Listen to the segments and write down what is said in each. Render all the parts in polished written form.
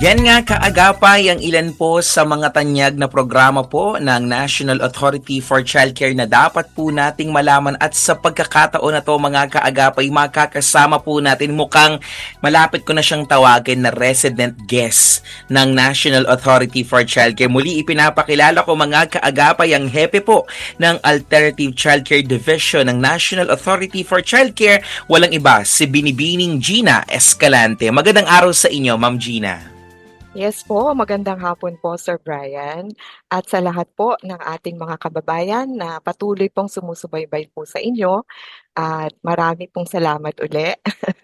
Yan nga kaagapay ang ilan po sa mga tanyag na programa po ng National Authority for Childcare na dapat po nating malaman at sa pagkakataon na to mga kaagapay makakasama po natin mukhang malapit ko na siyang tawagin na resident guest ng National Authority for Childcare. Muli ipinapakilala ko mga kaagapay ang hepe po ng Alternative Childcare Division ng National Authority for Childcare. Walang iba, si Binibining Gina Escalante. Magandang araw sa inyo, Ma'am Gina. Yes po, magandang hapon po Sir Brian at sa lahat po ng ating mga kababayan na patuloy pong sumusubaybay po sa inyo at marami pong salamat uli.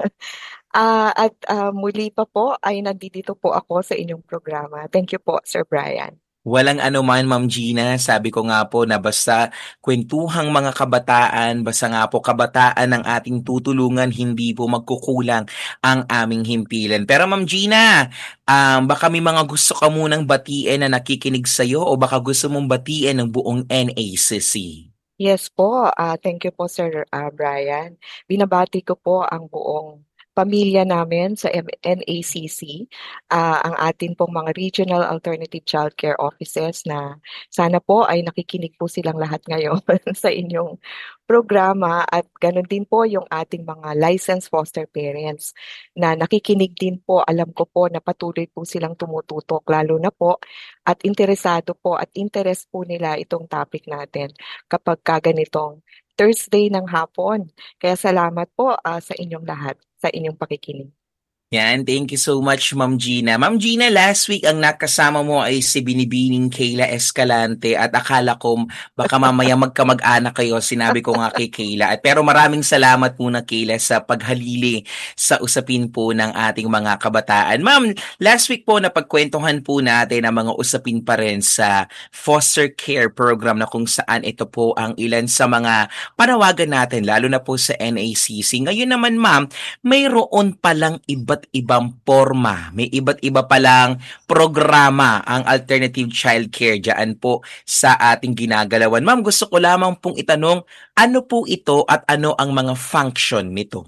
Muli pa po ay nandito po ako sa inyong programa. Thank you po Sir Brian. Walang anuman, Ma'am Gina. Sabi ko nga po na basta kwentuhang mga kabataan, basta nga po kabataan ng ating tutulungan, hindi po magkukulang ang aming himpilan. Pero Ma'am Gina, baka may mga gusto ka munang batiin na nakikinig sa'yo o baka gusto mong batiin ng buong NACC? Yes po, thank you po Sir Brian. Binabati ko po ang buong pamilya namin sa NACC, ang atin pong mga Regional Alternative Childcare Offices na sana po ay nakikinig po silang lahat ngayon sa inyong programa at ganun din po yung ating mga licensed foster parents na nakikinig din po, alam ko po na patuloy po silang tumututok lalo na po at interesado po at interest po nila itong topic natin kapag kaganitong Thursday ng hapon. Kaya salamat po sa inyong lahat, sa inyong pakikinig. Yan, thank you so much, Ma'am Gina. Ma'am Gina, last week ang nakasama mo ay si Binibining Kayla Escalante at akala ko baka mamaya magkamag-anak kayo. Sinabi ko nga kay Kayla. Pero maraming salamat muna, Kayla, sa paghalili sa usapin po ng ating mga kabataan. Ma'am, last week po napagkwentuhan po natin ang mga usapin pa rin sa foster care program na kung saan ito po ang ilan sa mga panawagan natin, lalo na po sa NACC. Ngayon naman, Ma'am, mayroon palang iba't ibang forma. May iba't iba palang programa ang alternative childcare dyan po sa ating ginagalawan. Ma'am, gusto ko lamang pong itanong, ano po ito at ano ang mga function nito?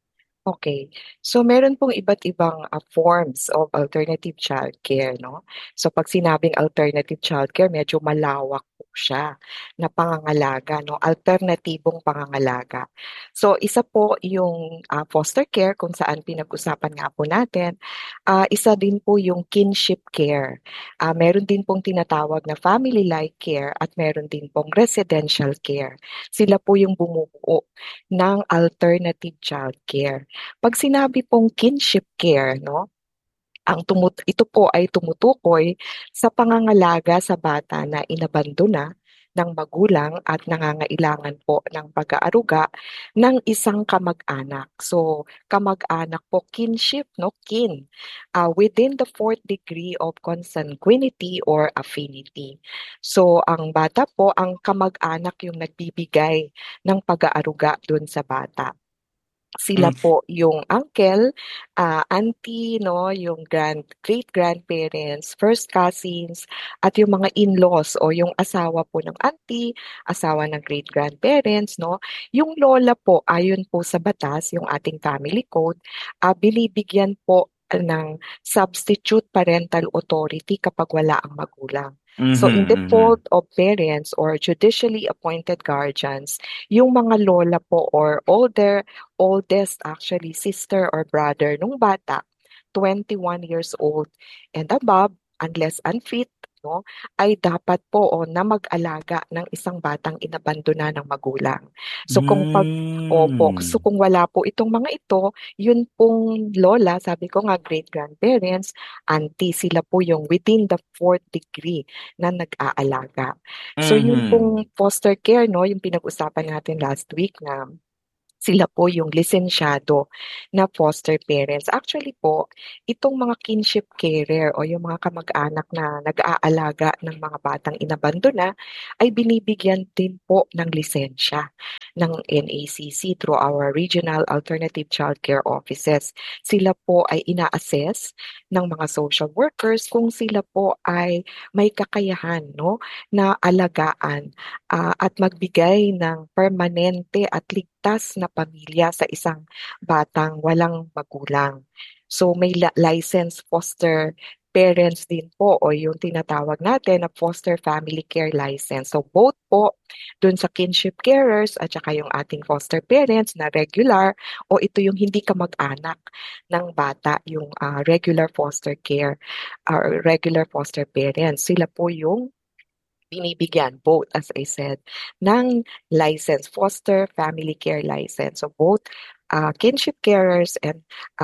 Okay. So meron pong iba't ibang forms of alternative childcare, no? So pag sinabing alternative childcare, medyo malawak po siya na pangangalaga, no? Alternatibong pangangalaga. So isa po yung foster care kung saan pinag-usapan nga po natin. Isa din po yung kinship care. Meron din pong tinatawag na family-like care at meron din pong residential care. Sila po yung bumubuo ng alternative childcare. Pag sinabi pong kinship care, no, ito po ay tumutukoy sa pangangalaga sa bata na inabandona ng magulang at nangangailangan po ng pag-aaruga ng isang kamag-anak. So, kamag-anak po, kinship, no, within the fourth degree of consanguinity or affinity. So, ang bata po, ang kamag-anak yung nagbibigay ng pag-aaruga dun sa bata. Sila po yung uncle, auntie, no, yung great-grandparents, first cousins, at yung mga in-laws o yung asawa po ng auntie, asawa ng great-grandparents, no. Yung lola po, ayon po sa batas, yung ating family code, binibigyan po ng substitute parental authority kapag wala ang magulang. So in default of parents or judicially appointed guardians, yung mga lola po or oldest actually sister or brother nung bata, 21 years old and above, unless unfit, no, ay dapat po na mag-alaga ng isang batang inabandona ng magulang. So kung wala po itong mga ito, yun pong lola, sabi ko nga great-grandparents, auntie, sila po yung within the fourth degree na nag-aalaga. So yun pong foster care, no, yung pinag-usapan natin last week na sila po yung lisensyado na foster parents. Actually po, itong mga kinship carer o yung mga kamag-anak na nag-aalaga ng mga batang inabandona ay binibigyan din po ng lisensya ng NACC through our regional alternative childcare offices. Sila po ay ina-assess ng mga social workers kung sila po ay may kakayahan, no, na alagaan at magbigay ng permanente at ligtas na pamilya sa isang batang walang magulang. So may licensed foster parents din po o yung tinatawag natin na foster family care license. So both po dun sa kinship carers at saka yung ating foster parents na regular o ito yung hindi kamag-anak ng bata, yung regular foster care or regular foster parents. Sila po yung binibigyan both, as I said, ng license, foster family care license. So both kinship carers and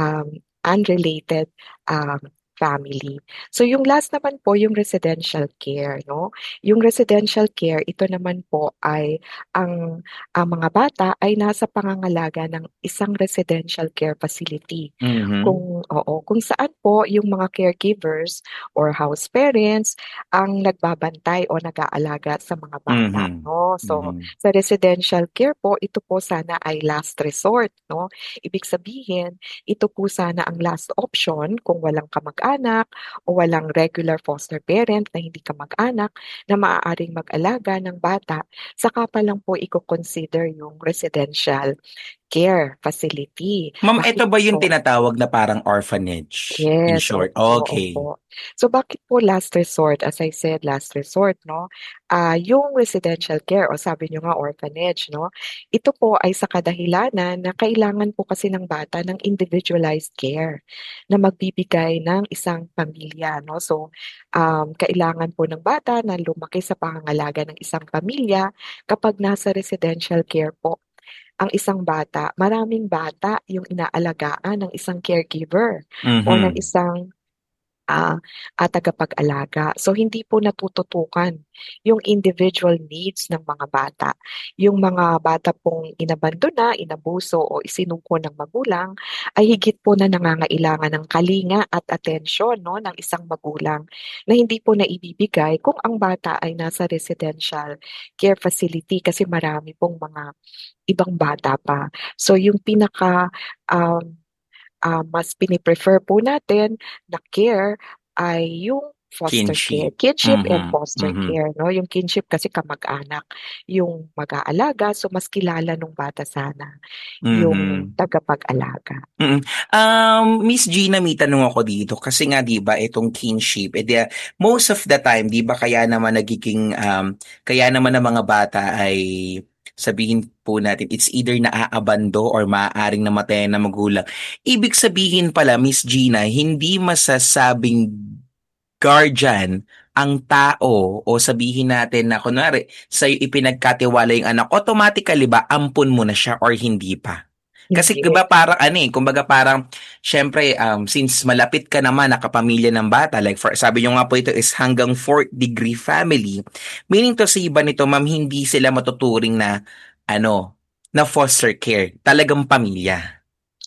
unrelated um, family. So yung last naman po, yung residential care, no? Yung residential care, ito naman po ay ang mga bata ay nasa pangangalaga ng isang residential care facility. Mhm. Kung saan po yung mga caregivers or house parents ang nagbabantay o nag-aalaga sa mga bata, Mhm. 'no. So, Mhm. sa residential care po, ito po sana ay last resort, 'no. Ibig sabihin, ito po sana ang last option kung walang kamag-anak o walang regular foster parent na hindi kamag-anak na maaaring mag-alaga ng bata, saka pa lang po iko-consider yung residential care facility. Ma'am, Bakit eto ba yung po? tinatawag na parang orphanage, in Yes, short? opo, Okay. opo. So bakit po last resort? As I said, last resort, 'no? Yung residential care o sabi niyo nga orphanage, 'no? Ito po ay sa kadahilanan na kailangan po kasi ng bata ng individualized care na magbibigay ng isang pamilya, 'no? So, kailangan po ng bata na lumaki sa pangangalaga ng isang pamilya kapag nasa residential care po ang isang bata, maraming bata yung inaalagaan ng isang caregiver o ng Mhm. isang ah, tagapag-alaga. So hindi po natututukan yung individual needs ng mga bata. Yung mga bata pong inabandona, inabuso o isinuko ng magulang ay higit po na nangangailangan ng kalinga at atensyon, no, ng isang magulang na hindi po naibibigay kung ang bata ay nasa residential care facility kasi marami pong mga ibang bata pa. So yung um, mas pini-prefer po natin na care ay yung foster care, Kinship. kinship and Mhm. foster Mhm. care, 'no? Yung kinship kasi kamag-anak yung mag-aalaga, so mas kilala nung bata sana yung Mhm. tagapag-alaga. Mm. Miss Gina, may tanong ako dito kasi nga 'di ba itong kinship, most of the time 'di ba kaya naman ng mga bata ay sabihin po natin it's either naaabando or maaaring namatayan na magulang. Ibig sabihin pala, Miss Gina, hindi masasabing guardian ang tao o sabihin natin na kunwari sa'yo ipinagkatiwala yung anak, automatically ba ampun mo na siya or hindi pa? Kasi Hindi. 'di ba parang ano kumbaga parang syempre since malapit ka naman nakapamilya ng bata like for sabi niyo nga po ito is hanggang fourth degree family. Meaning to sa iba nito ma'am hindi sila matuturing na ano na foster care, talagang pamilya.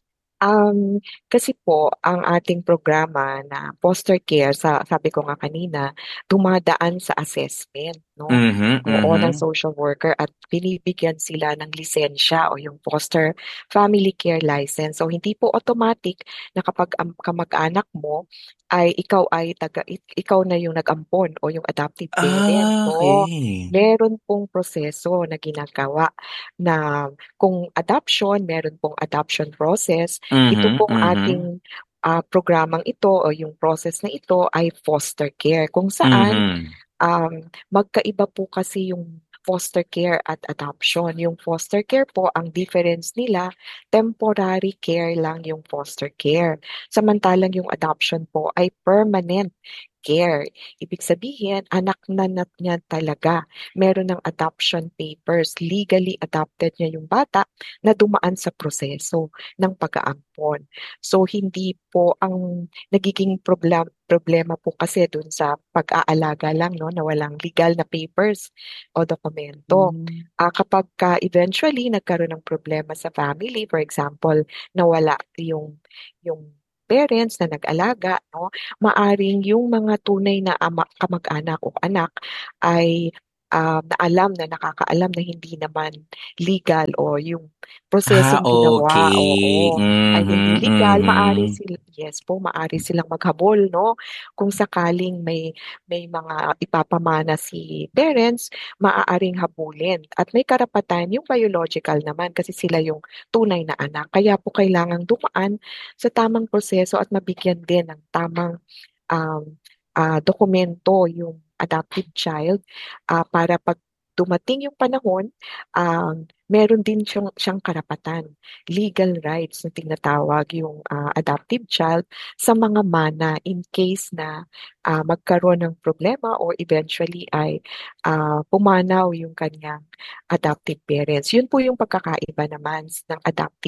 Kasi po ang ating programa na foster care sabi ko nga kanina, dumadaan sa assessment, 'no? Mhm, Oo, ng mhm. social worker at binibigyan sila ng lisensya o yung foster family care license. So hindi po automatic na kapag ang kamag-anak mo ay ikaw na yung nag-ampon o yung adoptive parent, Ah, 'no? okay. Meron pong proseso na ginagawa na kung adoption, meron pong adoption process. Ito Mhm, pong mhm. ating programang ito o yung process na ito ay foster care kung saan Mhm. magkaiba po kasi yung foster care at adoption. Yung foster care po, ang difference nila, temporary care lang yung foster care. Samantalang yung adoption po ay permanent care. Ibig sabihin, anak na niya talaga. Meron ng adoption papers. Legally adopted niya yung bata na dumaan sa proseso ng pag-aampon. So, hindi po ang nagiging problema po kasi dun sa pag-aalaga lang, 'no, na walang legal na papers o dokumento. Hmm. Kapagka eventually nagkaroon ng problema sa family, for example, nawala yung parents na nag-alaga, 'no, maaring yung mga tunay na kamag-anak o anak ay na alam na nakakaalam na hindi naman legal o yung prosesong ginawa, Okay. oo, ay hindi Mhm, legal, maaari mhm. sila, yes po, maaari silang maghabol, no? Kung sakaling may mga ipapamana si parents, maaaring habulin. At may karapatan yung biological naman kasi sila yung tunay na anak. Kaya po kailangang dumaan sa tamang proseso at mabigyan din ng tamang um, dokumento yung adopted child para pag dumating yung panahon, meron din siyang karapatan, legal rights na tinatawag yung adoptive child sa mga mana in case na magkaroon ng problema or eventually ay pumanaw yung kanyang adoptive parents. Yun po yung pagkakaiba naman ng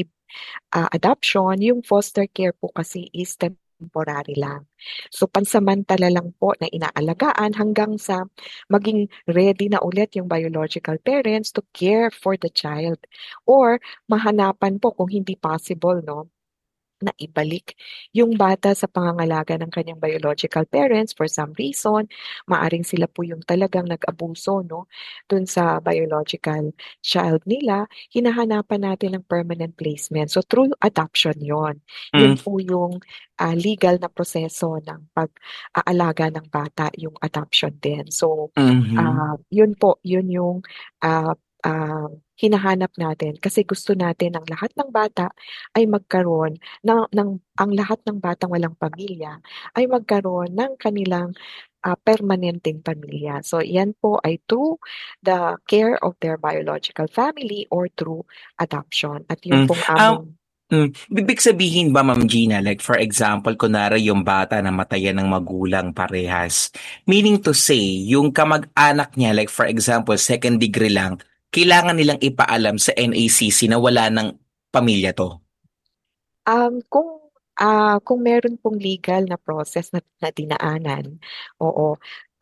adoption. Yung foster care po kasi is temporary lang. So pansamantala lang po na inaalagaan hanggang sa maging ready na ulit yung biological parents to care for the child. Or mahanapan po kung hindi possible, no, na ibalik yung bata sa pangangalaga ng kanyang biological parents for some reason. Maaring sila po yung talagang nag-abuso, no, dun sa biological child nila. Hinahanapan natin ng permanent placement. So through adoption yon. Hmm, Yun po yung legal na proseso ng pag-aalaga ng bata, yung adoption din. So mhm. yun po, yun yung ah, hinahanap natin kasi gusto natin ang lahat ng bata ay magkaroon ang lahat ng batang walang pamilya ay magkaroon ng kanilang permanenteng pamilya. So, yan po ay through the care of their biological family or through adoption. At yun Hmm, pong um, aming ibig sabihin ba Ma'am Gina, like for example, kunwari yung bata namatayan ng magulang parehas, meaning to say, yung kamag-anak niya, like for example, second degree lang, kailangan nilang ipaalam sa NACC na wala ng pamilya 'to? kung meron pong legal na process na dinaanan, oo.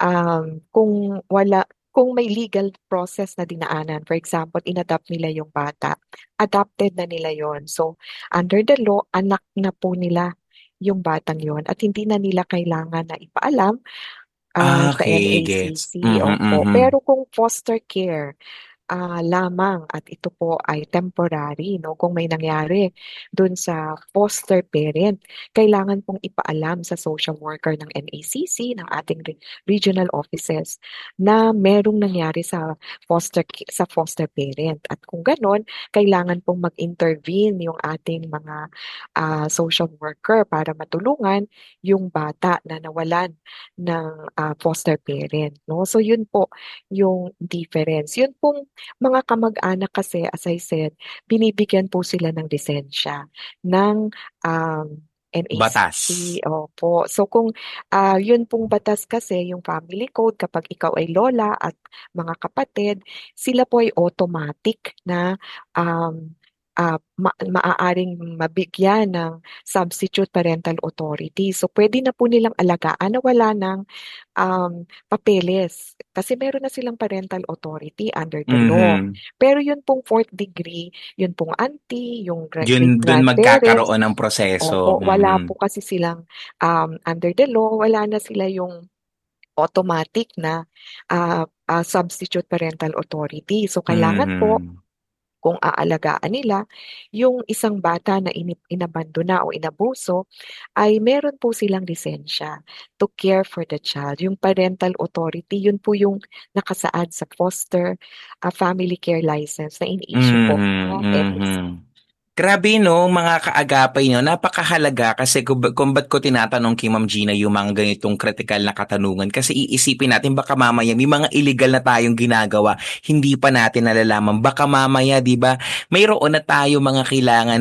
Kung may legal process na dinaanan, for example, inadopt nila yung bata, adopted na nila yon. So, under the law, anak na po nila yung batang yon at hindi na nila kailangan na ipaalam sa Okay, gets. NACC, Mhm, opo. mhm. Pero kung foster care, lamang at ito po ay temporary, no? Kung may nangyari dun sa foster parent, kailangan pong ipaalam sa social worker ng NACC, ng ating regional offices na merong nangyari sa foster parent. At kung ganon, kailangan pong mag-intervene yung ating mga social worker para matulungan yung bata na nawalan ng foster parent, no? So yun po yung difference. Yun pong mga kamag-anak kasi, as I said, binibigyan po sila ng lisensya ng um, NACC. Batas. Opo. So kung yun pong batas kasi, yung family code, kapag ikaw ay lola at mga kapatid, sila po ay automatic na um, maaaring mabigyan ng substitute parental authority. So pwede na po nilang alagaan na wala ng papeles. Kasi meron na silang parental authority under the law. Mhm. Pero yun pong fourth degree, yun pong auntie, yung Dun great-grandparents, magkakaroon ng proseso. opo, wala Mhm. po kasi silang under the law, wala na sila yung automatic na substitute parental authority. So kailangan po Mhm. kung aalagaan nila yung isang bata na inabandona o inabuso, ay meron po silang lisensya to care for the child. Yung parental authority, yun po yung nakasaad sa foster family care license na ini-issue po Mhm, ng mhm. NAC. Grabe no, mga kaagapay no, napakahalaga kasi kung ba't ko tinatanong kay Ma'am Gina yung mga ganitong kritikal na katanungan kasi iisipin natin baka mamaya may mga illegal na tayong ginagawa, hindi pa natin nalalaman. Baka mamaya, 'di ba? Mayroon na tayo mga kailangan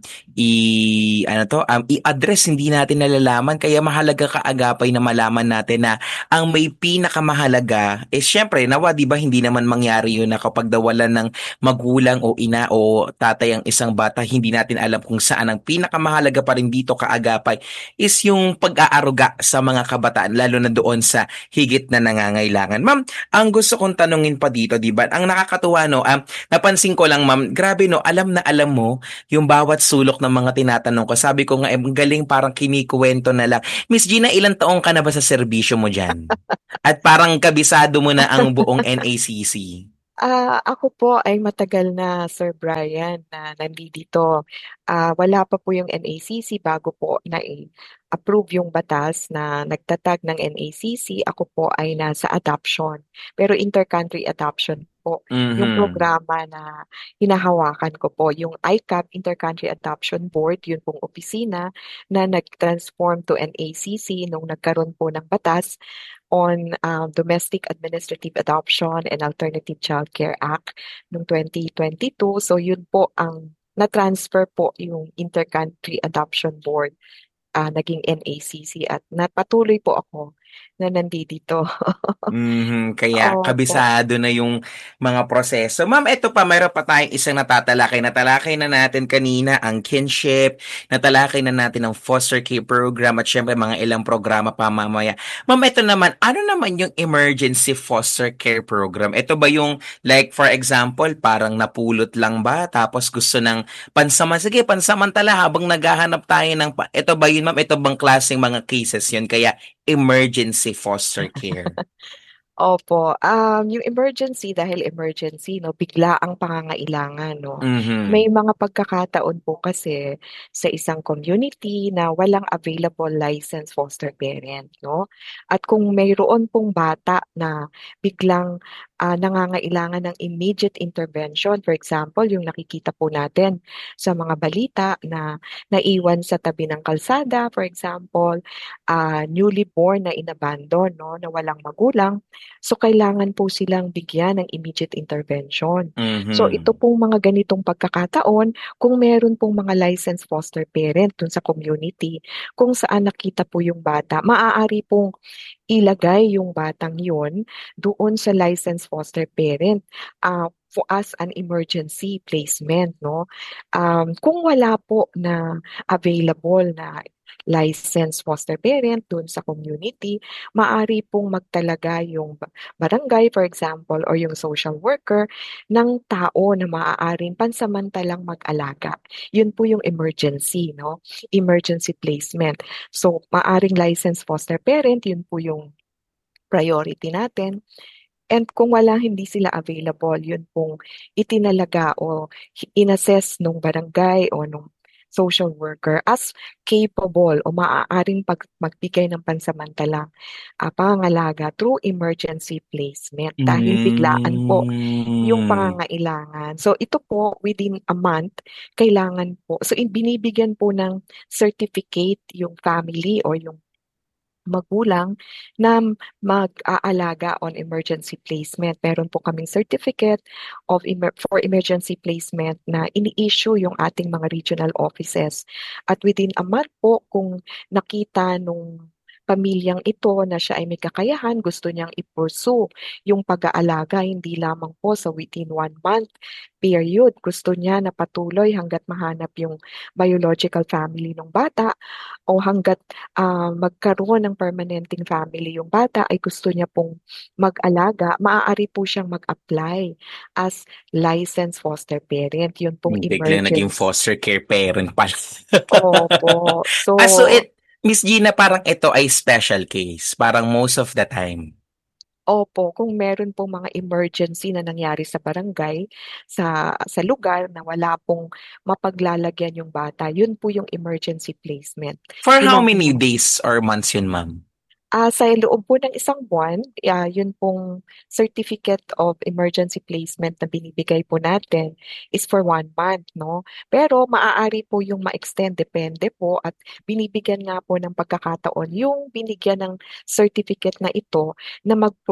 i-address hindi natin nalalaman kaya mahalaga kaagapay na malaman natin na ang may pinakamahalaga is syempre nawa 'di ba hindi naman mangyari yun na kapag dawalan ng magulang o ina o tatay ang isang bata, hindi natin alam kung saan ang pinakamahalaga pa rin dito kaagapay is yung pag-aaruga sa mga kabataan lalo na doon sa higit na nangangailangan. Ma'am, ang gusto kong tanungin pa dito, 'di ba? Ang nakakatuwa no, napansin ko lang ma'am, grabe no, alam na alam mo yung bawat sulok ng mga tinatanong ko. Sabi ko nga, ang galing parang kinikuwento na lang. Miss Gina, ilang taong ka na ba sa serbisyo mo dyan? At parang kabisado mo na ang buong NACC. Ako po ay matagal na, Sir Brian, na nandito. Wala pa po yung NACC bago po na-approve yung batas na nagtatag ng NACC. Ako po ay nasa adoption. Pero intercountry adoption po. Yung Mhm. programa na hinahawakan ko po, yung ICAP, Intercountry Adoption Board, yun pong opisina na nag-transform to NACC nung nagkaroon po ng batas on Domestic Administrative Adoption and Alternative Child Care Act noong 2022. So yun po ang na-transfer po yung Intercountry Adoption Board, naging NACC at napatuloy po ako na nandito. Mhm, kaya Opo. kabisado na yung mga proseso. Ma'am, eto pa, mayroon pa tayong isang natatalakay. Natalakay na natin kanina ang kinship, natalakay na natin ang foster care program at syempre mga ilang programa pa mamaya. Ma'am, eto naman, ano naman yung emergency foster care program? Ito ba yung like for example, parang napulot lang ba tapos gusto ng sige, pansamantala habang naghahanap tayo ito ba yun ma'am? Ito bang klaseng mga cases yun? Kaya emergency foster care. Opo, yung emergency dahil emergency 'no, bigla ang pangangailangan 'no. Mhm. May mga pagkakataon po kasi sa isang community na walang available licensed foster parent 'no. At kung mayroon pong bata na biglang, nangangailangan ng immediate intervention, for example, yung nakikita po natin sa mga balita na naiwan sa tabi ng kalsada, for example, newly born na inabandon 'no, na walang magulang. So, kailangan po silang bigyan ng immediate intervention. So, ito Mhm. pong mga ganitong pagkakataon, kung meron pong mga licensed foster parent dun sa community, kung saan nakita po yung bata, maaari pong ilagay yung batang yun doon sa licensed foster parent, for as an emergency placement 'no. Kung wala po na available na licensed foster parent dun sa community, maaari pong magtalaga yung barangay for example or yung social worker ng tao na maaaring pansamantalang mag-alaga. Yun po yung emergency 'no, emergency placement. So, maaaring licensed foster parent, yun po yung priority natin. And kung hindi sila available, yun pong itinalaga o inassess nung barangay o nung social worker as capable o maaaring magbigay ng pansamantalang pangangalaga through emergency placement dahil biglaan po yung Hmm. pangangailangan. So ito po within a month kailangan po so binibigyan po ng certificate yung family o yung magulang na mag-aalaga on emergency placement. Meron po kaming certificate for emergency placement na ini-issue yung ating mga regional offices. At within a month po, kung nakita nung pamilyang ito na siya ay may kakayahan, gusto niyang i-pursue yung pag-aalaga, hindi lamang po sa within 1 month period. Gusto niya na patuloy hanggat mahanap yung biological family ng bata o hangga't magkaroon ng permanenteng family yung bata ay gusto niya pong mag-alaga, maaari po siyang mag-apply as licensed foster parent. Yun pong Biglang naging emergency. foster care parent pala. Opo. So So, Miss Gina, parang ito ay special case. Parang most of the time. opo, kung meron pong mga emergency na nangyari sa barangay, sa lugar na wala pong mapaglalagyan yung bata, yun po yung emergency placement. For how many Ginagawa. days or months yun, ma'am? Sa loob po ng isang buwan, yun pong certificate of emergency placement na binibigay po natin is for 1 month, 'no? Pero maaari po yung ma-extend, depende po at binibigyan nga po ng pagkakataon yung binigyan ng certificate na ito na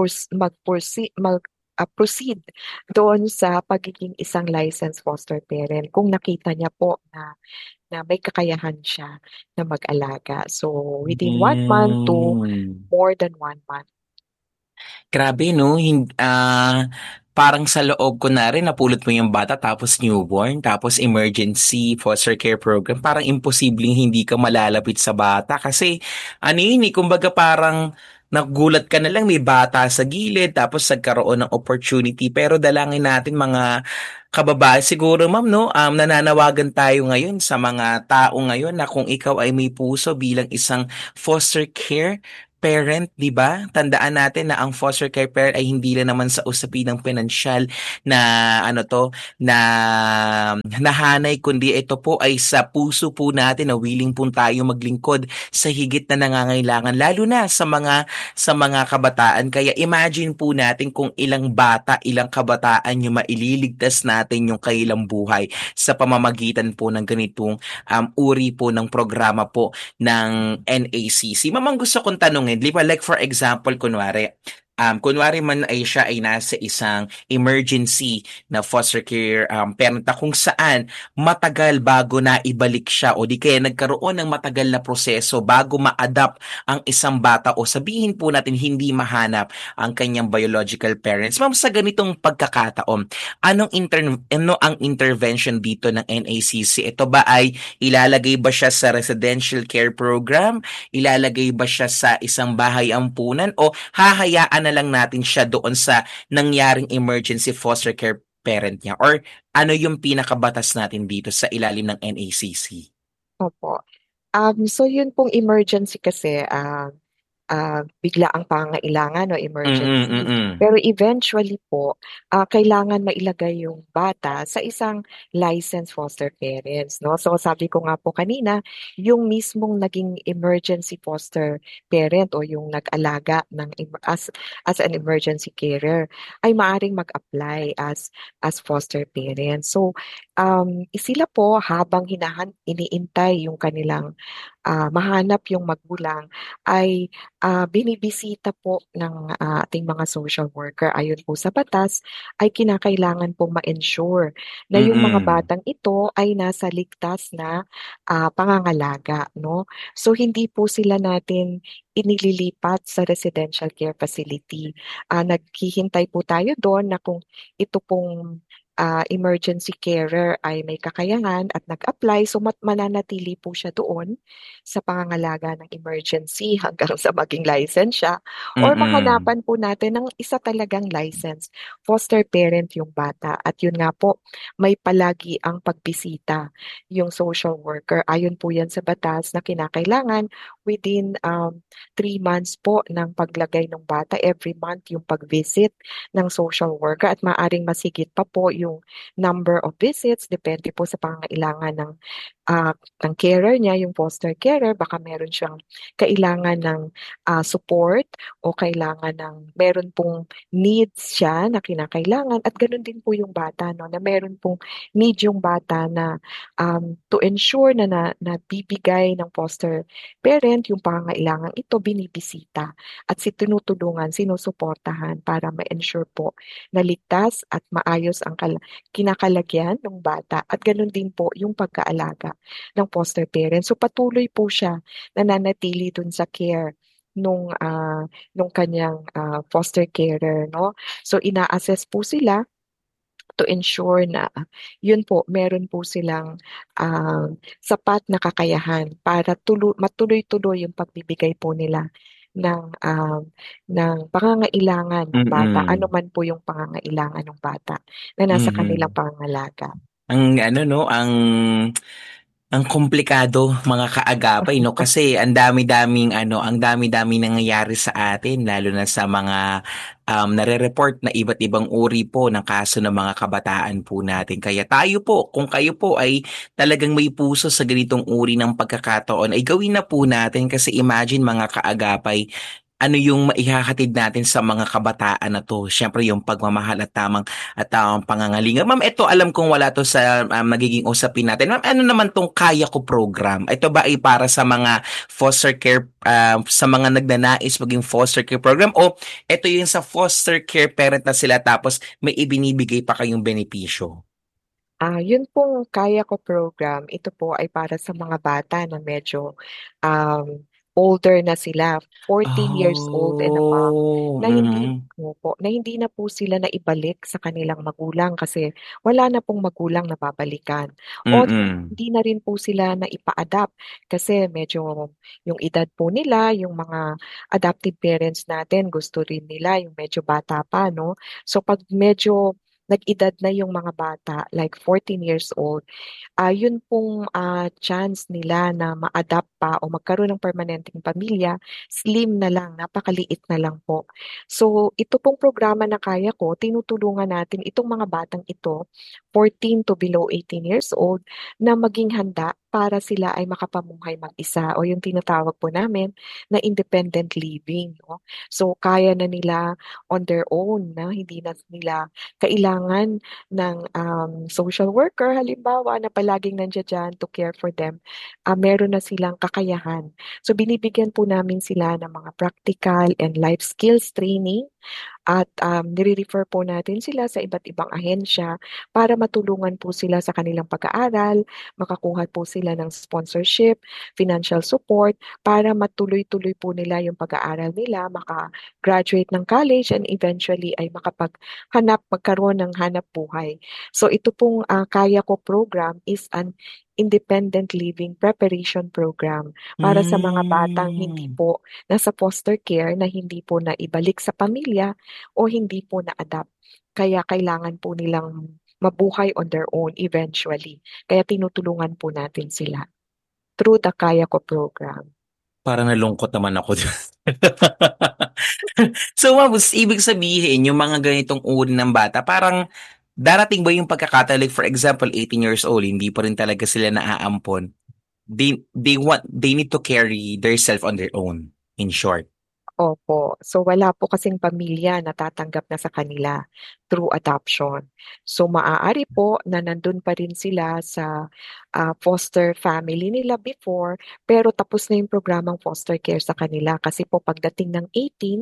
proceed doon sa pagiging isang licensed foster parent kung nakita niya po na may kakayahan siya na mag-alaga. So, within 1 month to Hmm. more than 1 month. Grabe 'no, parang sa loob kunwari napulot mo yung bata tapos newborn, tapos emergency foster care program, parang imposibleng hindi ka malalapit sa bata kasi ano yun kumbaga parang nagulat ka na lang may bata sa gilid tapos nagkaroon ng opportunity pero dalangin natin mga kababae siguro ma'am no nananawagan tayo ngayon sa mga tao ngayon na kung ikaw ay may puso bilang isang foster care parent, 'di ba? Tandaan natin na ang foster care parent ay hindi lang naman sa usapin ng pinansyal na ano to, na nahanay kundi ito po ay sa puso po natin na willing po tayo maglingkod sa higit na nangangailangan lalo na sa mga kabataan. Kaya imagine po natin kung ilang bata, ilang kabataan yung maililigtas natin yung kailang buhay sa pamamagitan po ng ganitong uri po ng programa po ng NACC. Mamang gusto kong tanungin, di ba like for example, kunwari man ay siya ay nasa isang emergency na foster care parent na kung saan matagal bago na ibalik siya o di kaya nagkaroon ng matagal na proseso bago ma-adapt ang isang bata o sabihin po natin hindi mahanap ang kanyang biological parents. Ma'am, sa ganitong pagkakataon, ano ang intervention dito ng NACC? Ito ba ay ilalagay ba siya sa residential care program? Ilalagay ba siya sa isang bahay ampunan? O hahayaan na lang natin siya doon sa nangyaring emergency foster care parent niya? Or ano yung pinakabatas natin dito sa ilalim ng NACC? Opo. So yun pong emergency kasi, biglaang pangangailangan o Mm, emergency. mm. Pero eventually po, kailangan mailagay yung bata sa isang licensed foster parents, 'no? So sabi ko nga po kanina, yung mismong naging emergency foster parent o yung nag-alaga as an emergency carer ay maaaring mag-apply as foster parent. So, sila po habang iniintay yung kanilang mahanap yung magulang ay binibisita po ng ating mga social worker ayon po sa batas ay kinakailangan pong ma-ensure na yung mga Mm. batang ito ay nasa ligtas na pangangalaga, 'no? So hindi po sila natin inililipat sa residential care facility. Naghihintay po tayo doon na kung ito pong emergency carer ay may kakayahan at nag-apply, so mananatili po siya doon sa pangangalaga ng emergency hanggang sa maging license siya or Mm. mahanapan po natin ng isa talagang license, foster parent yung bata. At yun nga po, may palagi ang pagbisita yung social worker. Ayon po yan sa batas na kinakailangan within 3 months po ng paglagay ng bata, every month yung pag-visit ng social worker at maaring masigit pa po yung number of visits, depende po sa pangangailangan ng carer niya, yung foster carer, baka meron siyang kailangan ng support o kailangan ng meron pong needs siya na kinakailangan at gano'n din po yung bata 'no, na meron pong need yung bata na, to ensure na nabibigay ng foster parent yung pangangailangang ito binibisita at tinutulungan, sinusuportahan para ma-ensure po na ligtas at maayos ang kinakalagyan ng bata at gano'n din po yung pag-aalaga ng foster parent. So patuloy po siya nananatili dun sa care nung kanyang foster carer 'no. So ina-assess po sila to ensure na yun po meron po silang sapat na kakayahan para matuloy-tuloy yung pagbibigay po nila ng pangangailangan ng bata, ano Mm. man po yung pangangailangan ng bata na nasa kanilang Mhm. pangangalaga. Ang ano no, ang komplikado mga kaagapay no kasi ang dami-dami nangyayari sa atin lalo na sa mga nare-report na iba't ibang uri po ng kaso ng mga kabataan po natin. Kaya tayo po, kung kayo po ay talagang may puso sa ganitong uri ng pagkakataon, ay gawin na po natin kasi imagine mga kaagapay ano yung maihahatid natin sa mga kabataan na to. Siyempre yung pagmamahal at tamang pangangalinga. Ma'am, ito alam kong wala to sa magiging usapin natin. Ma'am, ano naman tong Kaya Ko program? Ito ba ay para sa mga foster care, sa mga nagnanais maging foster care program o ito yung sa foster care parent na sila tapos may ibinibigay pa kayong benepisyo? Yun pong Kaya Ko program, ito po ay para sa mga bata na medyo, um, older na sila, 14 years old and above, Oh, na hindi mhm, opo, na hindi na po sila naibalik sa kanilang magulang kasi wala na pong magulang na babalikan o mm. hindi na rin po sila naipa-adapt kasi medyo yung edad po nila, yung mga adoptive parents natin gusto rin nila yung medyo bata pa 'no. So 'pag medyo nag-edad na yung mga bata like 14 years old, yun pong, chance nila na ma-adapt pa o magkaroon ng permanenteng pamilya, slim na lang, napakaliit na lang po. So, ito pong programa na Kaya Ko, tinutulungan natin itong mga batang ito, 14 to below 18 years old, na maging handa para sila ay makapamuhay mag-isa o yung tinatawag po namin na independent living, 'no. So, kaya na nila on their own na hindi na nila kailangan ng, social worker halimbawa na palaging nandiya-diyan to care for them, meron na silang kakayahan. So binibigyan po namin sila ng mga practical and life skills training at, nire-refer po natin sila sa iba't ibang ahensya para matulungan po sila sa kanilang pag-aaral, makakuha po sila ng sponsorship, financial support, para matuloy-tuloy po nila yung pag-aaral nila, maka-graduate ng college and eventually ay magkaroon ng hanap buhay. So ito pong, Kaya Ko program is an independent living preparation program para sa mga batang hindi Hmm. po nasa foster care na hindi po naibalik sa pamilya o hindi po na-adapt. Kaya kailangan po nilang mabuhay on their own eventually. Kaya tinutulungan po natin sila through the Kaya Ko program. Parang nalungkot naman ako dun. So, Mabus, ibig sabihin, yung mga ganitong uri ng bata, parang darating ba yung pagkakataon, like for example, 18 years old, hindi pa rin talaga sila naaampon. They need to carry their self on their own, in short. Opo. So wala po kasing pamilya na tatanggap na sa kanila through adoption. So maaari po na nandun pa rin sila sa, foster family nila before, pero tapos na yung programang foster care sa kanila kasi po pagdating ng 18,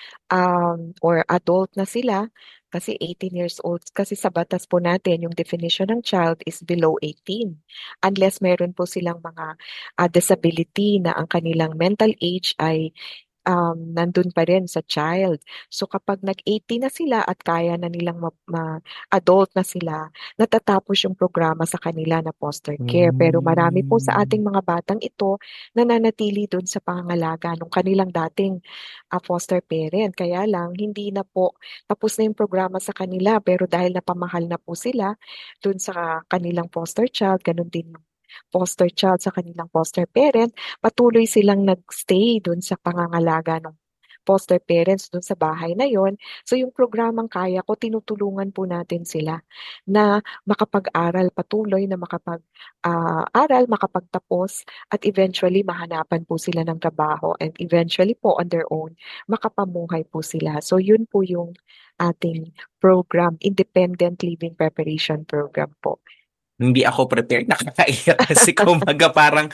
or adult na sila, kasi 18 years old kasi sa batas po natin yung definition ng child is below 18. Unless meron po silang mga, disability na ang kanilang mental age ay nandun pa rin sa child. So kapag nag-18 na sila at kaya na nilang adult na sila, natatapos yung programa sa kanila na foster care. Pero marami po sa Hmm. ating mga batang ito nananatili dun sa pangangalaga ng kanilang dating, foster parent. Kaya lang hindi na po tapos na yung programa sa kanila pero dahil napamahal na po sila dun sa kanilang foster child, ganun din yung foster child sa kanilang foster parent, patuloy silang nag-stay dun sa pangangalaga ng foster parents dun sa bahay na yon. So yung programang Kaya Ko, tinutulungan po natin sila na makapag-aral patuloy, na aral, makapagtapos, at eventually mahanapan po sila ng trabaho and eventually po on their own, makapamuhay po sila. So yun po yung ating program, Independent Living Preparation Program po. Hindi ako prepared, nakakaiyak kasi kumbaga parang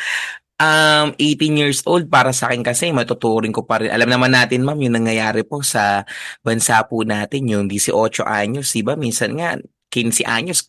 18 years old para sa akin kasi matuturing ko pa rin. Alam naman natin, ma'am, yung nangyayari po sa bansa po natin, yung 18 anyos, di ba? Minsan nga, 15 anyos,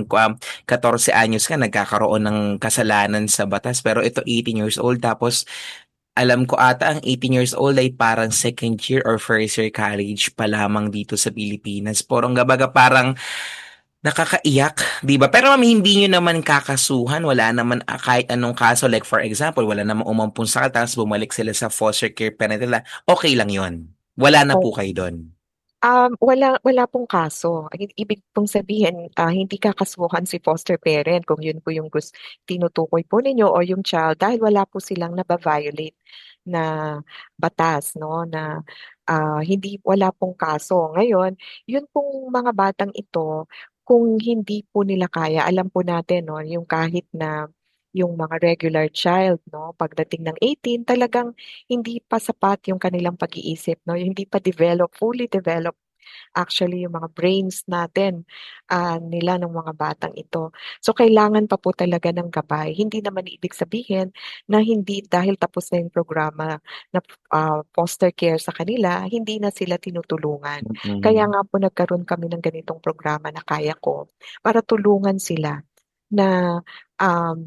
14 anyos ka, nagkakaroon ng kasalanan sa batas. Pero ito, 18 years old. Tapos, alam ko ata, ang 18 years old ay parang second year or first year college pa lamang dito sa Pilipinas. Porong gabaga parang nakakaiyak, 'di ba? Pero ma'am, hindi niyo naman kakasuhan, wala naman kahit anong kaso, like for example, wala namang umampun sa tapos bumalik sila sa foster care parent nila, okey lang 'yon. Wala na po kayo do'n? Wala wala pong kaso. Ibig pong sabihin, hindi kakasuhan si foster parent kung yun po yung tinutukoy po ninyo o yung child dahil wala po silang naba-violate na batas 'no, na, wala pong kaso. Ngayon, yun pong mga batang ito, kung hindi po nila kaya, alam po natin 'no, yung kahit na yung mga regular child 'no, pagdating ng 18 talagang hindi pa sapat yung kanilang pag-iisip 'no, yung hindi pa fully developed actually yung mga brains natin, nila ng mga batang ito. So kailangan pa po talaga ng gabay. Hindi naman ibig sabihin na hindi dahil tapos na yung programa na, foster care sa kanila, hindi na sila tinutulungan. Kaya Mm. nga po nagkaroon kami ng ganitong programa na Kaya Ko, para tulungan sila na, um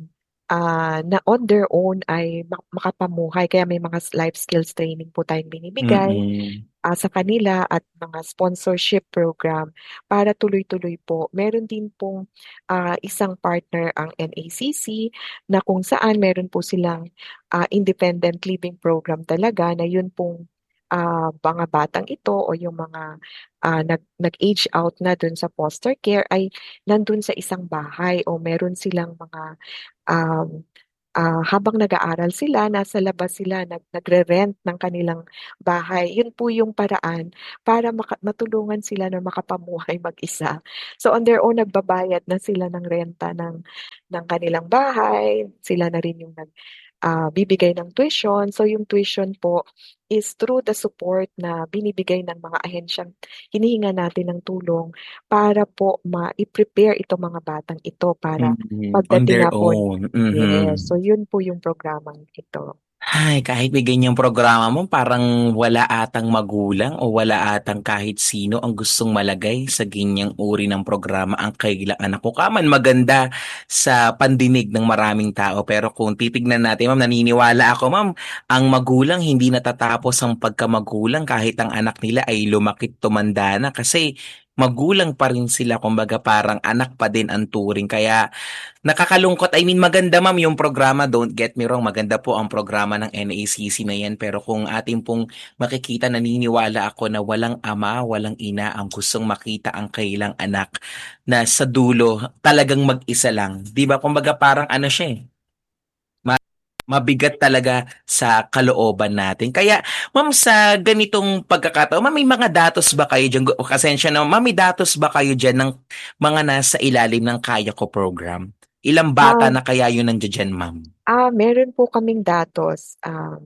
na on their own ay makapamuhay. Kaya may mga life skills training po tayong binibigay Mm. sa kanila at mga sponsorship program para tuloy-tuloy po. Meron din pong isang partner ang NACC na kung saan meron po silang independent living program talaga na yun pong mga batang ito o yung mga nag-age out na dun sa foster care ay nandun sa isang bahay o meron silang mga um, habang nag-aaral sila, nasa labas sila, nagre-rent ng kanilang bahay. Yun po yung paraan para matulungan sila na makapamuhay mag-isa. So on their own, nagbabayad na sila ng renta ng kanilang bahay. Sila na rin yung bibigay ng tuition. So yung tuition po is through the support na binibigay ng mga ahensyang hinihinga natin ng tulong para po ma-prepare itong mga batang ito para On pagdating their nga po. own. Yes, so Mhm. yun po yung programang ito. Ay, kahit may ganyang programa mo, parang wala atang magulang o wala atang kahit sino ang gustong malagay sa ganyang uri ng programa ang kailang anak ko. Kaman maganda sa pandinig ng maraming tao. Pero kung titignan natin, ma'am, naniniwala ako, ma'am, ang magulang hindi natatapos ang pagkamagulang kahit ang anak nila ay lumakit tumanda na kasi magulang pa rin sila, kumbaga parang anak pa din ang turing. Kaya nakakalungkot. I mean, maganda ma'am yung programa. Don't get me wrong. Maganda po ang programa ng NACC na yan. Pero kung ating pong makikita, naniniwala ako na walang ama, walang ina ang gustong makita ang kailang anak na sa dulo talagang mag-isa lang. Di ba? Kumbaga parang ano siya eh. Mabigat talaga sa kalooban natin. Kaya, ma'am, sa ganitong pagkakataon, ma'am, may mga datos ba kayo dyan? O kasensya na, ma'am, may datos ba kayo dyan ng mga nasa ilalim ng Kaya Ko program? Ilang bata Ah, na kaya yun nandiyan dyan, ma'am? Meron po kaming datos.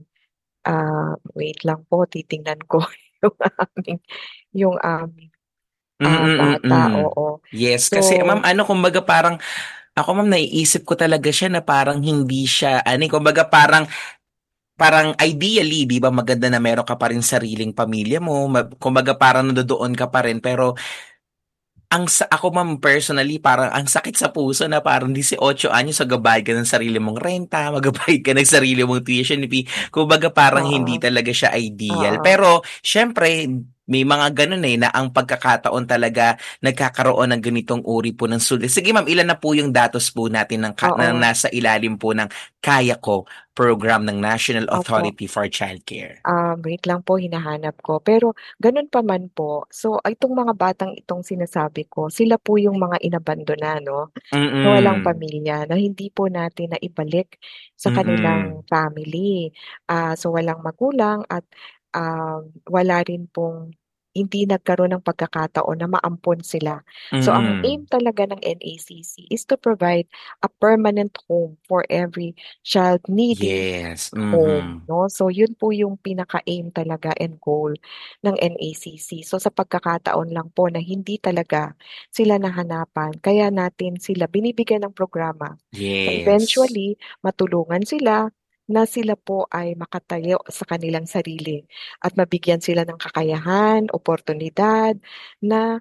Wait lang po, titingnan ko yung aming bata, Mm. oo. Yes, So, kasi ma'am, ano, kumbaga parang, ako ma'am, naiisip ko talaga siya na parang hindi siya, ano, kumbaga parang ideally, di ba, maganda na meron ka pa rin sariling pamilya mo, kumbaga parang nandoon ka pa rin, pero ako ma'am personally parang ang sakit sa puso na parang 18 anyos magbabayad ka ng sarili mong renta, magbabayad ka ng sarili mong tuition fee. Kumbaga parang hindi oo, talaga siya ideal. oo, Pero syempre may mga ganun na ang pagkakataon talaga nagkakaroon ng ganitong uri po ng sulit. Sige ma'am, ilan na po yung datos po natin na oo, nasa ilalim po ng Kaya Ko program ng National opo. Authority for Childcare? Wait lang po, hinahanap ko. Pero ganun pa man po, so itong mga batang itong sinasabi ko, sila po yung mga inabandona, no? Na walang Mm. pamilya, na hindi po natin naibalik sa kanilang Mm. family. So walang magulang at wala rin pong hindi nagkaroon ng pagkakataon na maampon sila. So ang aim Mm. talaga ng NACC is to provide a permanent home for every child needing Yes. home, Mhm. no? So yun po yung pinaka-aim talaga and goal ng NACC. So sa pagkakataon lang po na hindi talaga sila nahanapan, kaya natin sila binibigyan ng programa na Yes. eventually matulungan sila na sila po ay makatayo sa kanilang sarili at mabigyan sila ng kakayahan, oportunidad na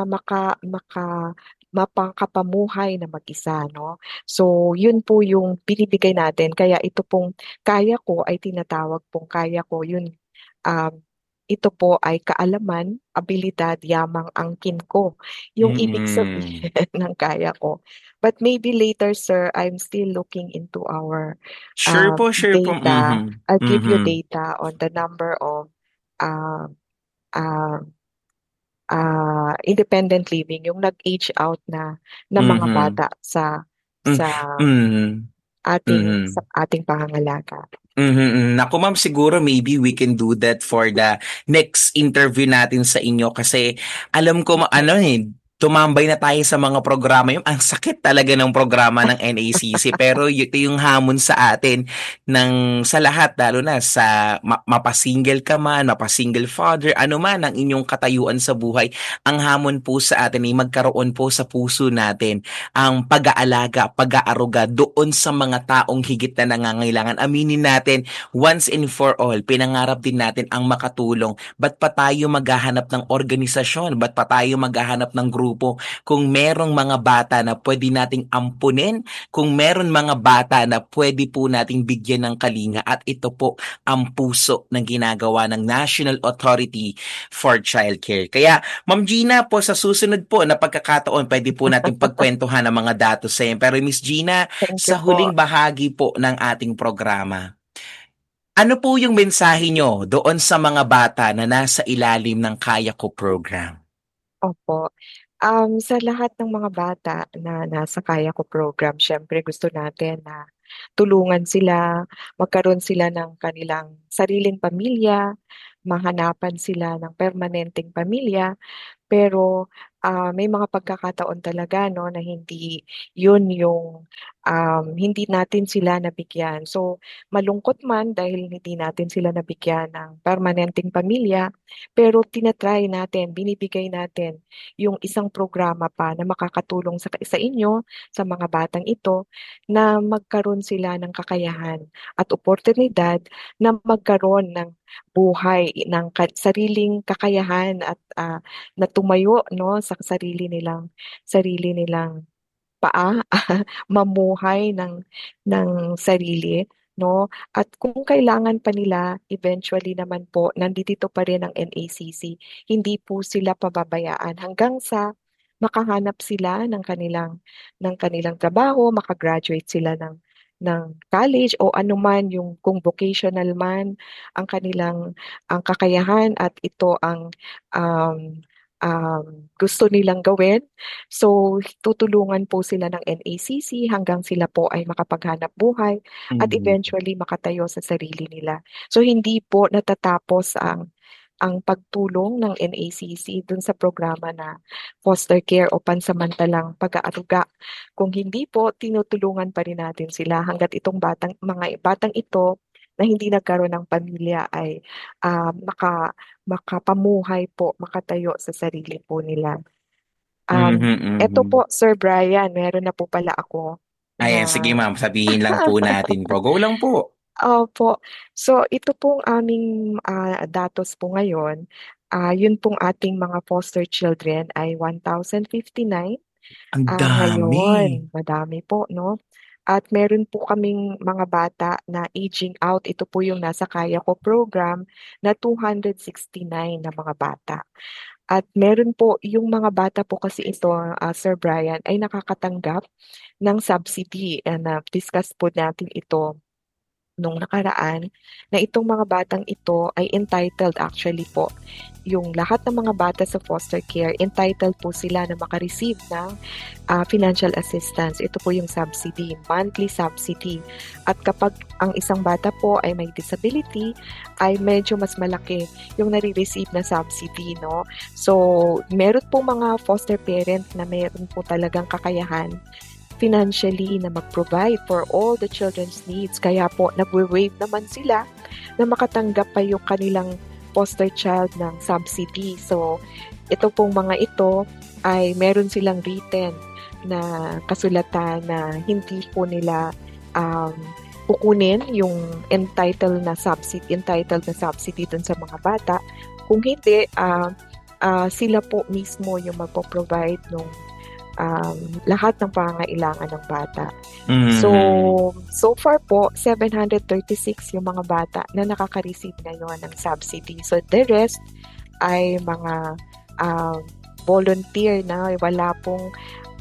mapangkapamuhay na mag-isa, no? So, yun po yung binibigay natin. Kaya ito pong kaya ko ay tinatawag pong kaya ko. Um, ito po ay kaalaman, abilidad, yamang angkin ko. Yung ibig Mm. sabihin ng kaya ko. But maybe later, sir, I'm still looking into our Sure po. data. Mhm. I'll give you Mhm. data on the number of um, uh, independent living, yung nag-age out na mga Mhm. bata sa Hmm. sa Mhm. Mhm. ating pangangalaga. Naku ma'am, siguro maybe we can do that for the next interview natin sa inyo kasi alam ko ano tumambay na tayo sa mga programa yung ang sakit talaga ng programa ng NACC pero ito yung hamon sa atin sa lahat lalo na sa mapasingle ka man, mapasingle father, ano man ang inyong katayuan sa buhay. Ang hamon po sa atin ay magkaroon po sa puso natin ang pag-aalaga, pag-aaruga doon sa mga taong higit na nangangailangan. Aminin natin, once and for all, pinangarap din natin ang makatulong. Ba't pa tayo maghahanap ng organisasyon? Ba't pa tayo maghahanap ng grupo grupo kung merong mga bata na pwede nating ampunin, kung meron mga bata na pwede po nating bigyan ng kalinga, at ito po ang puso ng ginagawa ng National Authority for Childcare. Kaya Ma'am Gina po, sa susunod po na pagkakataon, pwede po natin pagkwentuhan ng mga datos sa inyo. Pero Miss Gina, Thank you sa po. huling bahagi po ng ating programa, ano po yung mensahe nyo doon sa mga bata na nasa ilalim ng Kaya Ko program? Opo. Sa lahat ng mga bata na nasa Kaya Ko program, siyempre gusto natin na tulungan sila, magkaroon sila ng kanilang sariling pamilya, mahanapan sila ng permanenteng pamilya. Pero, may mga pagkakataon talaga 'no, na hindi 'yun yung, hindi natin sila nabigyan. So, malungkot man dahil hindi natin sila nabigyan ng permanenteng pamilya, pero natin, binibigay natin yung isang programa pa na makakatulong sa inyo, sa mga batang ito, na magkaroon sila ng kakayahan at oportunidad na magkaroon ng buhay ng sariling kakayahan at, na tumayo 'no, sa sarili nilang paa, mamuhay ng sarili 'no. At kung kailangan pa nila, eventually naman po nandito pa rin ang NACC. Hindi po sila pababayaan hanggang sa makahanap sila ng kanilang trabaho, maka-graduate sila ng college o anuman yung kung vocational man ang kakayahan at ito ang, um, gusto nilang gawin. So, tutulungan po sila ng NACC hanggang sila po ay makapaghanap buhay at Mhm. eventually makatayo sa sarili nila. So, hindi po natatapos ang pagtulong ng NACC dun sa programa na foster care o pansamantalang pag-aaruga. Kung hindi po, tinutulungan pa rin natin sila hangga't mga batang ito na hindi nagkaroon ng pamilya ay, makapamuhay po, makatayo sa sarili po nila. Mhm, Eto mhm. po Sir Brian, meron na po pala ako Ayan, na sige ma'am, sabihin lang po natin po. Go lang po. opo. So ito pong aming, datos po ngayon, yun pong ating mga foster children ay 1,059. Ang dami. Ngayon, madami po 'no? At meron po kaming mga bata na aging out, ito po yung nasa Kaya Ko program na 269 na mga bata. At meron po yung mga bata po kasi ito, Sir Brian, ay nakakatanggap ng subsidy, na-discuss po natin ito nung nakaraan na itong mga batang ito ay entitled actually po. Yung lahat ng mga bata sa foster care, entitled po sila na maka-receive ng financial assistance. Ito po yung subsidy, monthly subsidy. At kapag ang isang bata po ay may disability, ay medyo mas malaki yung nare-receive na subsidy, no? So, meron po mga foster parent na meron po talagang kakayahan financially na mag-provide for all the children's needs. Kaya po, nagwe-waive naman sila na makatanggap pa yung kanilang foster child ng subsidy. So, ito pong mga ito ay meron silang written na kasulatan na hindi po nila kukunin yung entitled na subsidy dun sa mga bata. Kung hindi, sila po mismo yung magpo-provide ng lahat ng pangangailangan ng bata. Mhm. So far po, 736 yung mga bata na nakaka-receive ngayon ng subsidy. So the rest ay mga volunteer na wala pong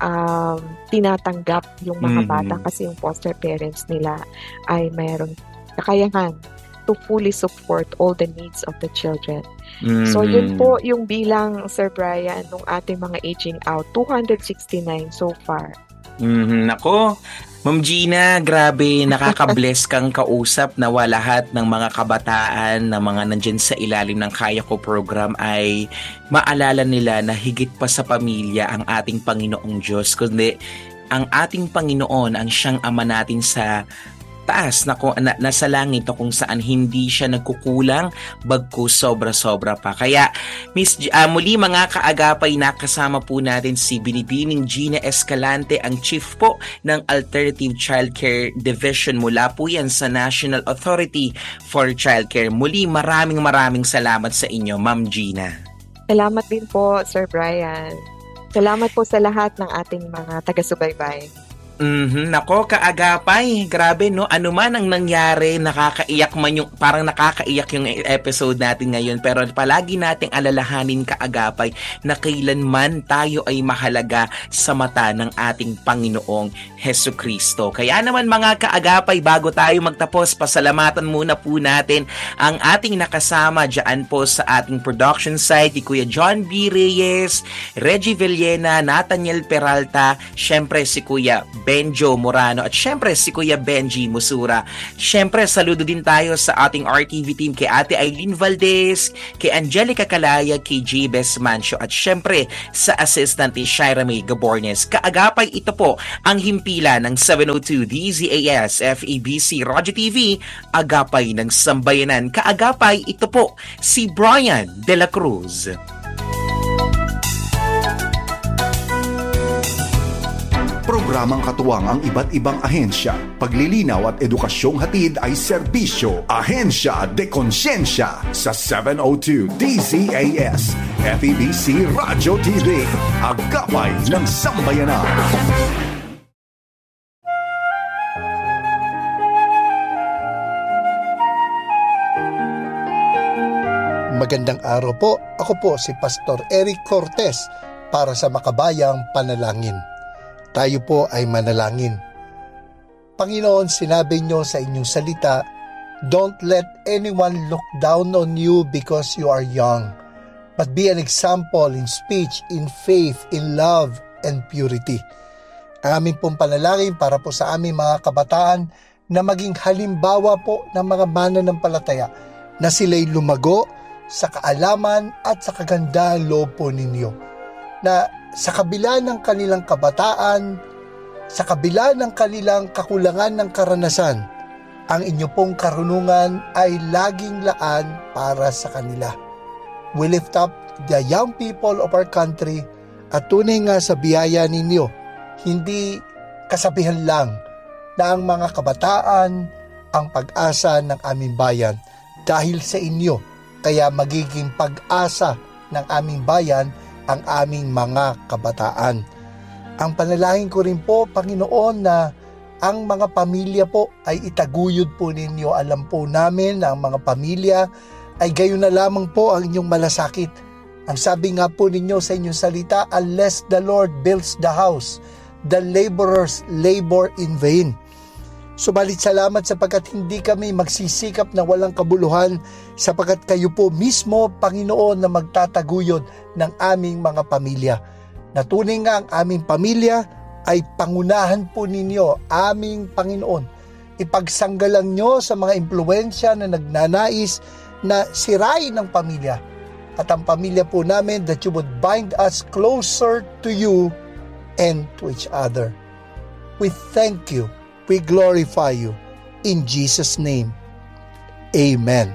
tinatanggap yung mga bata Mhm. kasi yung foster parents nila ay mayroong kakayahan to fully support all the needs of the children. So yun Mhm. po yung bilang, Sir Brian, nung ating mga aging out, 269 so far. Mhm. Nako, Ma'am Gina, grabe, nakaka-bless kang kausap na lahat ng mga kabataan na mga nandyan sa ilalim ng Kaya Ko program ay maalala nila na higit pa sa pamilya ang ating Panginoong Diyos, kundi ang ating Panginoon ang siyang ama natin sa taas na nasa langit na kung saan hindi siya nagkukulang bagkus sobra-sobra pa. Kaya muli mga kaagapay, nakasama po natin si Binibining Gina Escalante, ang chief po ng Alternative Childcare Division, mula po yan sa National Authority for Childcare. Muli maraming salamat sa inyo, Ma'am Gina. Salamat din po, Sir Brian. Salamat po sa lahat ng ating mga taga-subaybay. Nako, kaagapay. Grabe, no? Ano man ang nangyari, nakakaiyak man yung, parang nakakaiyak yung episode natin ngayon. Pero palagi nating alalahanin, kaagapay, na kailanman tayo ay mahalaga sa mata ng ating Panginoong Hesukristo. Kaya naman mga kaagapay, bago tayo magtapos, pasalamatan muna po natin ang ating nakasama dyan po sa ating production side, ni Kuya John B. Reyes, Reggie Villena, Nathaniel Peralta, syempre si Kuya Benjo Morano at syempre si Kuya Benji Musura. Syempre saludo din tayo sa ating RTV team kay Ate Eileen Valdez, kay Angelica Calaya, kay J. Mancio at syempre sa assistant ni Shira May Gabornes. Kaagapay, ito po ang himpila ng 702 DZAS FEBC Radyo TV, Agapay ng Sambayanan. Kaagapay, ito po si Brian De La Cruz. Programang katuwang ang iba't ibang ahensya. Paglilinaw at edukasyong hatid ay serbisyo. Ahensya de Konsyensya sa 702 DZAS FEBC Radyo TV. Agapay ng Sambayanan. Magandang araw po. Ako po si Pastor Eric Cortez para sa Makabayang Panalangin. Tayo po ay manalangin. Panginoon, sinabi niyo sa inyong salita, "Don't let anyone look down on you because you are young, but be an example in speech, in faith, in love, and purity." Ang aming pong panalangin para po sa aming mga kabataan na maging halimbawa po ng mga mananampalataya na sila'y lumago sa kaalaman at sa kagandahan loob po ninyo. Na sa kabila ng kanilang kabataan, sa kabila ng kanilang kakulangan ng karanasan, ang inyo pong karunungan ay laging laan para sa kanila. We lift up the young people of our country at tunay nga sa biyaya ninyo, hindi kasabihan lang na ang mga kabataan ang pag-asa ng aming bayan. Dahil sa inyo, kaya magiging pag-asa ng aming bayan ang aming mga kabataan. Ang panalangin ko rin po, Panginoon, na ang mga pamilya po ay itaguyod po ninyo. Alam po namin na ang mga pamilya ay gayon na lamang po ang inyong malasakit. Ang sabi nga po ninyo sa inyong salita, "Unless the Lord builds the house, the laborers labor in vain." Subalit salamat sapagkat hindi kami magsisikap na walang kabuluhan sapagkat kayo po mismo, Panginoon, na magtataguyod ng aming mga pamilya. Natunay nga ang aming pamilya ay pangunahan po ninyo, aming Panginoon. Ipagsanggalang nyo sa mga impluensya na nagnanais na sirain ang pamilya. At ang pamilya po namin, that you would bind us closer to you and to each other. We thank you. We glorify you. In Jesus' name, Amen.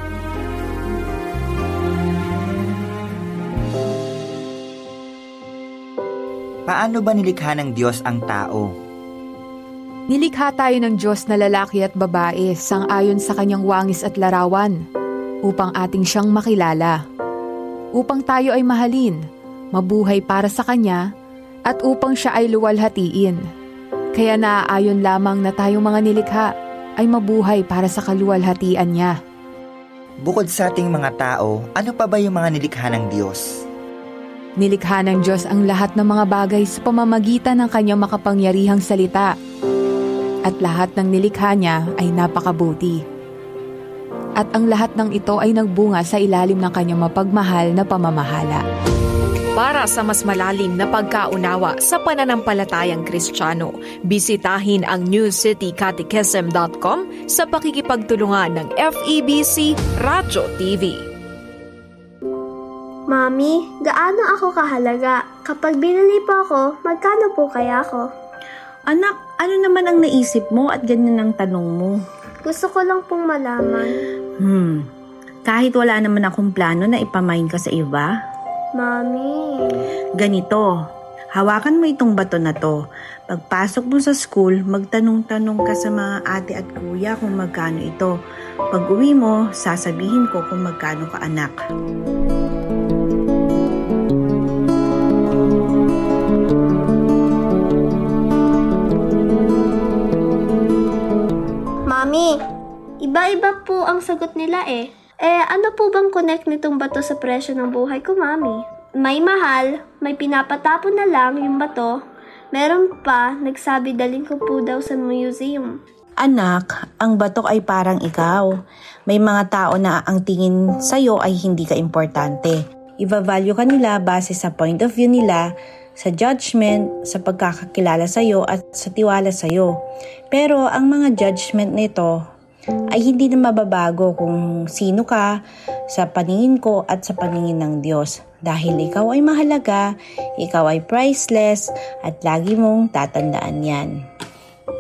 Paano ba nilikha ng Diyos ang tao? Nilikha tayo ng Diyos na lalaki at babae sang-ayon sa kanyang wangis at larawan, upang ating siyang makilala. Upang tayo ay mahalin, mabuhay para sa Kanya, at upang siya ay luwalhatiin. Kaya naaayon lamang na tayong mga nilikha ay mabuhay para sa kaluwalhatian niya. Bukod sa ating mga tao, ano pa ba yung mga nilikha ng Diyos? Nilikha ng Diyos ang lahat ng mga bagay sa pamamagitan ng kanyang makapangyarihang salita. At lahat ng nilikha niya ay napakabuti. At ang lahat ng ito ay nagbunga sa ilalim ng kanyang mapagmahal na pamamahala. Para sa mas malalim na pagkaunawa sa pananampalatayang Kristiyano, bisitahin ang newcitycatechism.com sa pakikipagtulungan ng FEBC Radyo TV. Mami, gaano ako kahalaga? Kapag binili po ako, magkano po kaya ako? Anak, ano naman ang naisip mo at ganyan ang tanong mo? Gusto ko lang pong malaman. Kahit wala naman akong plano na ipamain ka sa iba? Mami. Ganito, hawakan mo itong bato na to. Pagpasok mo sa school, magtanong-tanong ka sa mga ate at kuya kung magkano ito. Pag uwi mo, sasabihin ko kung magkano ka, anak. Mami, iba-iba po ang sagot nila eh. Ano po bang connect nitong bato sa presyo ng buhay ko, Mami? May mahal, may pinapatapon na lang yung bato. Meron pa, nagsabi dalhin ko po daw sa museum. Anak, ang bato ay parang ikaw. May mga tao na ang tingin sa'yo ay hindi ka importante. I-value ka nila base sa point of view nila, sa judgment, sa pagkakakilala sa'yo at sa tiwala sa'yo. Pero ang mga judgment nito ay hindi na mababago kung sino ka sa paningin ko at sa paningin ng Diyos. Dahil ikaw ay mahalaga, ikaw ay priceless at lagi mong tatandaan yan.